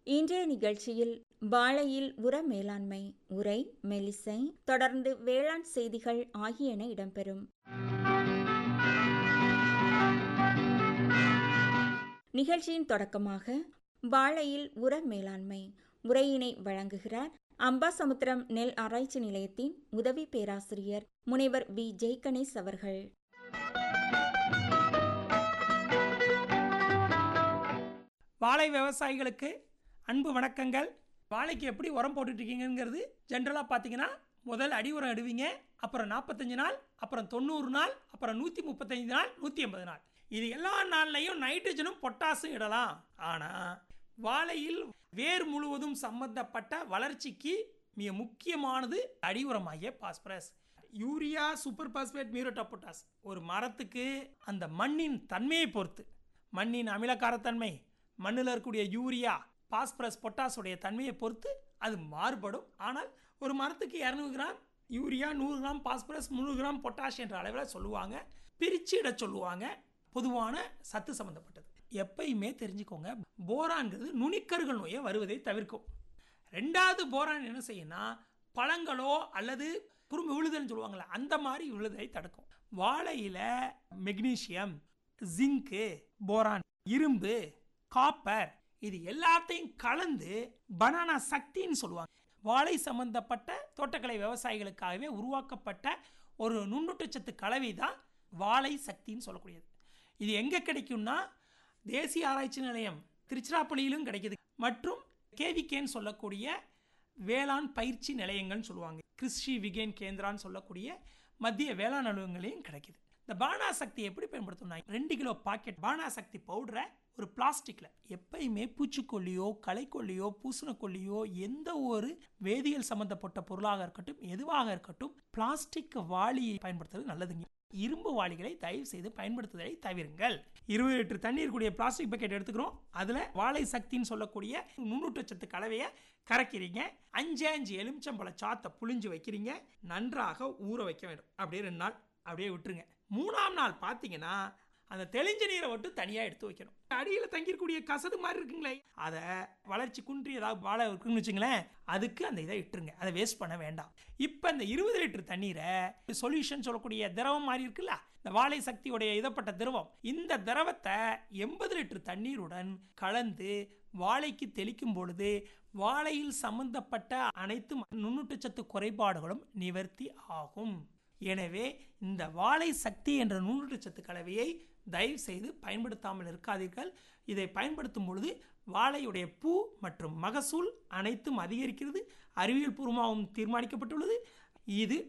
இன்றைய நிகழ்ச்சியில் வாழையில் உர மேலாண்மை உரை மெலிசை, தொடர்ந்து வேளாண் செய்திகள் ஆகியன இடம்பெறும். நிகழ்ச்சியின் தொடக்கமாக வாழையில் உர மேலாண்மை உரையினை வழங்குகிறார் அம்பாசமுத்திரம் நெல் ஆராய்ச்சி நிலையத்தின் உதவி பேராசிரியர் முனைவர் வி ஜெய்கணேஷ் அவர்கள். வாழை விவசாயிகளுக்கு அன்பு வணக்கங்கள். வாழைக்கு எப்படி உரம் போட்டுட்டு இருக்கீங்கிறது ஜென்ரலாக பார்த்தீங்கன்னா, முதல் அடி உரம் இடுவீங்க, அப்புறம் 45 நாள், அப்புறம் 90 நாள், அப்புறம் 135 நாள், 180 நாள். இது எல்லா நாள்லையும் நைட்ரஜனும் பொட்டாசும் இடலாம். ஆனால் வாழையில் வேர் முழுவதும் சம்பந்தப்பட்ட வளர்ச்சிக்கு மிக முக்கியமானது அடி உரமாகிய phosphorus. Urea, super phosphate, muriate of potash ஒரு மரத்துக்கு அந்த மண்ணின் தன்மையை பொறுத்து, மண்ணின் அமிலக்காரத்தன்மை, மண்ணில் இருக்கக்கூடிய யூரியா, பாஸ்பரஸ், பொட்டாஸுடைய தன்மையை பொறுத்து அது மாறுபடும். ஆனால் ஒரு மரத்துக்கு 200 gram urea, 100 gram phosphorus, 300 gram potash என்ற அளவில் சொல்லுவாங்க. பிரித்து இட சொல்லுவாங்க. பொதுவான சத்து சம்மந்தப்பட்டது எப்பயுமே தெரிஞ்சுக்கோங்க. போரான்கிறது நுனிக்கருகள் நோயை வருவதை தவிர்க்கும். ரெண்டாவது போரான் என்ன செய்யும்னா, பழங்களோ அல்லது குறும்பு விழுதல்னு சொல்லுவாங்களே, அந்த மாதிரி விழுதை தடுக்கும். வாழையில் மெக்னீசியம், ஜிங்கு, போரான், இரும்பு, காப்பர் இது எல்லாத்தையும் கலந்து பனானா சக்தின்னு சொல்லுவாங்க. வாழை சம்பந்தப்பட்ட தோட்டக்கலை விவசாயிகளுக்காகவே உருவாக்கப்பட்ட ஒரு நுண்ணூட்டச்சத்து கலவை தான் வாழை சக்தின்னு சொல்லக்கூடியது. இது எங்கே கிடைக்கும்னா, தேசிய ஆராய்ச்சி நிலையம் திருச்சிராப்பள்ளியிலும் கிடைக்கிது, மற்றும் கேவிகேன்னு சொல்லக்கூடிய வேளாண் பயிற்சி நிலையங்கள்னு சொல்லுவாங்க, கிருஷி விகேன் கேந்திரான்னு சொல்லக்கூடிய மத்திய வேளாண் அலுவலகங்களையும் கிடைக்கிது. இந்த பானா சக்தி எப்படி பயன்படுத்தணும்னா, 2 கிலோ பாக்கெட் பானா சக்தி பவுடரை ஒரு பிளாஸ்டிக்கில், எப்பயுமே பூச்சிக்கொல்லியோ களைக்கொல்லியோ பூசணக்கொல்லியோ எந்த ஒரு வேதியியல் சம்பந்தப்பட்ட பொருளாக இருக்கட்டும், எதுவாக இருக்கட்டும், பிளாஸ்டிக் வாளியை பயன்படுத்துறது நல்லதுங்க. இரும்பு வாளிகளை தயவு செய்து பயன்படுத்துவதை தவிருங்கள். 20 லிட்டர் தண்ணீர் கூடிய பிளாஸ்டிக் பக்கெட் எடுத்துக்கிறோம். அதில் வாழை சக்தின்னு சொல்லக்கூடிய நுண்ணூட்டச்சத்து கலவையை கரைக்கிறீங்க. 5 எலுமிச்சம்பழ சாத்தை புழிஞ்சு வைக்கிறீங்க. நன்றாக ஊற வைக்க வேண்டும். அப்படியே 2 நாள் அப்படியே விட்டுருங்க. 3ஆம் நாள் பார்த்தீங்கன்னா அந்த தெளிஞ்ச நீரை விட்டு தனியாக எடுத்து வைக்கணும். அடியில் தங்கியிருக்கூடிய கசடு மாதிரி இருக்குங்களே, அதை வளர்ச்சி குன்றி ஏதாவது வாழை இருக்குன்னு வச்சுங்களேன், அதுக்கு அந்த இதை இட்டுருங்க. அதை வேஸ்ட் பண்ண வேண்டாம். இப்போ இந்த 20 லிட்டர் தண்ணீரை சொல்யூஷன் சொல்லக்கூடிய திரவம் மாதிரி இருக்குல்ல, இந்த வாழை சக்தியுடைய இதப்பட்ட திரவம், இந்த திரவத்தை 80 லிட்டர் தண்ணீருடன் கலந்து வாழைக்கு தெளிக்கும் பொழுது வாழையில் சம்பந்தப்பட்ட அனைத்து நுண்ணூட்டச்சத்து குறைபாடுகளும் நிவர்த்தி ஆகும். எனவே இந்த வாழை சக்தி என்ற நுண்ணூட்டச்சத்து கலவையை தயவு செய்து பயன்படுத்தாமல் இருக்காதீர்கள். இதை பயன்படுத்தும் பொழுது வாழையுடைய பூ மற்றும் மகசூல் அனைத்தும் அதிகரிக்கிறது. அறிவியல் பூர்வமாகவும் தீர்மானிக்கப்பட்டுள்ளது. இது